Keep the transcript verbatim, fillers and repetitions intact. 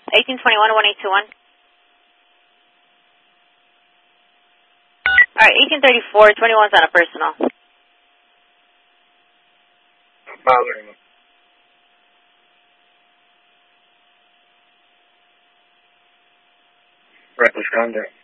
eighteen twenty-one, one eight two one. All right, eighteen thirty-four, twenty-one's on a personal. Bothering them. Reckless conduct.